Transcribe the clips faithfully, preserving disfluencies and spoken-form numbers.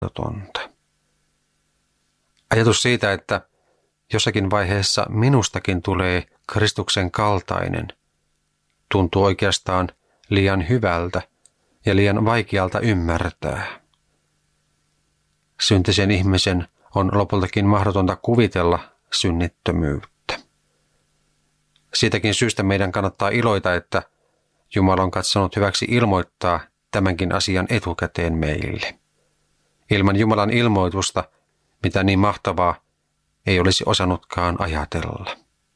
mahdotonta. Ajatus siitä, että jossakin vaiheessa minustakin tulee Kristuksen kaltainen, tuntuu oikeastaan liian hyvältä ja liian vaikealta ymmärtää. Syntisen ihmisen on lopultakin mahdotonta kuvitella synnittömyyttä. Siitäkin syystä meidän kannattaa iloita, että Jumala on katsonut hyväksi ilmoittaa tämänkin asian etukäteen meille. Ilman Jumalan ilmoitusta, mitä niin mahtavaa, ei olisi osannutkaan ajatella.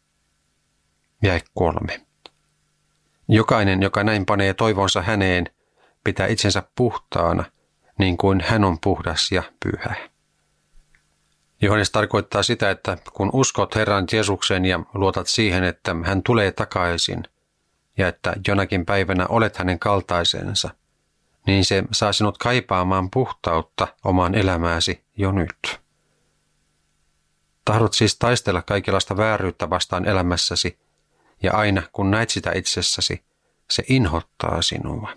Jae kolme. Jokainen, joka näin panee toivonsa häneen, pitää itsensä puhtaana, niin kuin hän on puhdas ja pyhä. Johannes tarkoittaa sitä, että kun uskot Herran Jeesukseen ja luotat siihen, että hän tulee takaisin ja että jonakin päivänä olet hänen kaltaisensa, niin se saa sinut kaipaamaan puhtautta omaan elämääsi jo nyt. Tahdot siis taistella kaikenlaista vääryyttä vastaan elämässäsi, ja aina kun näet sitä itsessäsi, se inhottaa sinua.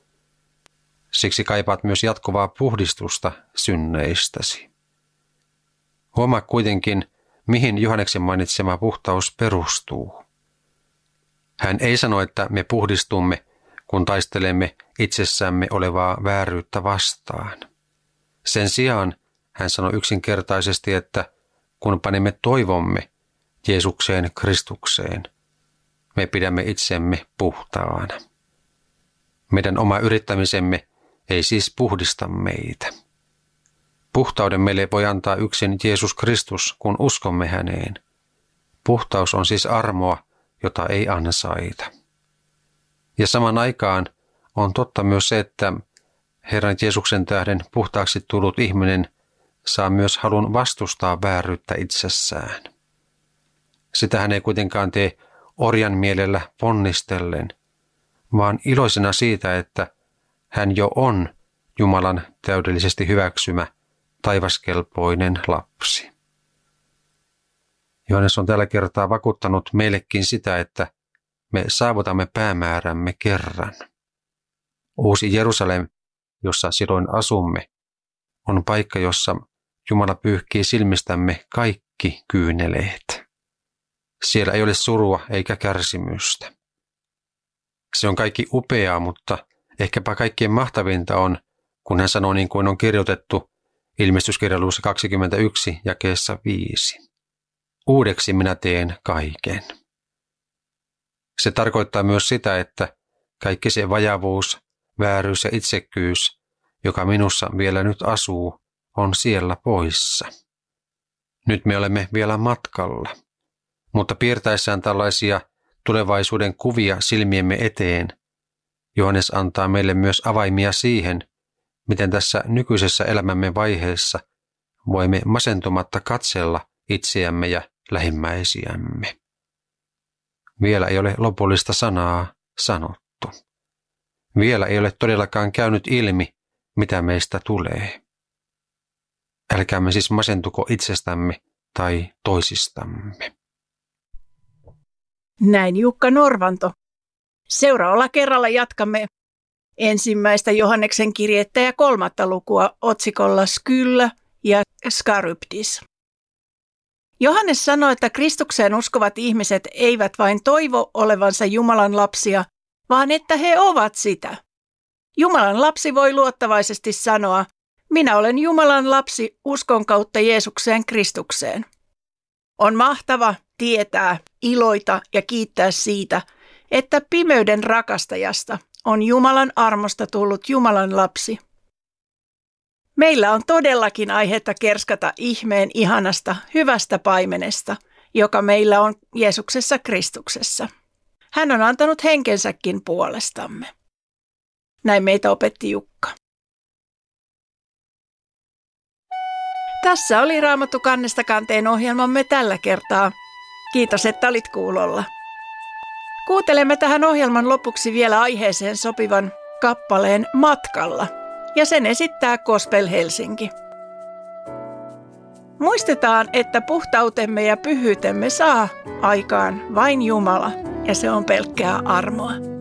Siksi kaipaat myös jatkuvaa puhdistusta synneistäsi. Huomaa kuitenkin, mihin Johanneksen mainitsema puhtaus perustuu. Hän ei sano, että me puhdistumme, kun taistelemme itsessämme olevaa vääryyttä vastaan. Sen sijaan hän sanoi yksinkertaisesti, että kun panemme toivomme Jeesukseen Kristukseen, me pidämme itsemme puhtaana. Meidän oma yrittämisemme ei siis puhdista meitä. Puhtauden meille voi antaa yksin Jeesus Kristus, kun uskomme häneen. Puhtaus on siis armoa, jota ei ansaita. Ja saman aikaan on totta myös se, että Herran Jeesuksen tähden puhtaaksi tullut ihminen saa myös halun vastustaa vääryyttä itsessään. Sitä hän ei kuitenkaan tee orjan mielellä ponnistellen, vaan iloisena siitä, että hän jo on Jumalan täydellisesti hyväksymä, taivaskelpoinen lapsi. Johannes on tällä kertaa vakuuttanut meillekin sitä, että me saavutamme päämäärämme kerran. Uusi Jerusalem, jossa silloin asumme, on paikka, jossa Jumala pyyhkii silmistämme kaikki kyyneleet. Siellä ei ole surua eikä kärsimystä. Se on kaikki upeaa, mutta ehkäpä kaikkien mahtavinta on, kun hän sanoo niin kuin on kirjoitettu Ilmestyskirjan luvussa kaksikymmentäyksi jakeessa viisi. Uudeksi minä teen kaiken. Se tarkoittaa myös sitä, että kaikki se vajavuus, vääryys ja itsekkyys, joka minussa vielä nyt asuu, on siellä poissa. Nyt me olemme vielä matkalla, mutta piirtäessään tällaisia tulevaisuuden kuvia silmiemme eteen, Johannes antaa meille myös avaimia siihen, miten tässä nykyisessä elämämme vaiheessa voimme masentumatta katsella itseämme ja lähimmäisiämme. Vielä ei ole lopullista sanaa sanottu. Vielä ei ole todellakaan käynyt ilmi, mitä meistä tulee. Älkäämme siis masentuko itsestämme tai toisistamme. Näin Jukka Norvanto. Seuraavalla kerralla jatkamme ensimmäistä Johanneksen kirjettä ja kolmatta lukua otsikolla Skylla ja Skaryptis. Johannes sanoi, että Kristukseen uskovat ihmiset eivät vain toivo olevansa Jumalan lapsia, vaan että he ovat sitä. Jumalan lapsi voi luottavaisesti sanoa, minä olen Jumalan lapsi uskon kautta Jeesukseen Kristukseen. On mahtava tietää, iloita ja kiittää siitä, että pimeyden rakastajasta on Jumalan armosta tullut Jumalan lapsi. Meillä on todellakin aihetta kerskata ihmeen ihanasta, hyvästä paimenesta, joka meillä on Jeesuksessa Kristuksessa. Hän on antanut henkensäkin puolestamme. Näin meitä opetti Jukka. Tässä oli Raamattu kannesta kanteen ohjelmamme tällä kertaa. Kiitos, että olit kuulolla. Kuuntelemme tähän ohjelman lopuksi vielä aiheeseen sopivan kappaleen Matkalla, ja sen esittää Gospel Helsinki. Muistetaan, että puhtautemme ja pyhyytemme saa aikaan vain Jumala, ja se on pelkkää armoa.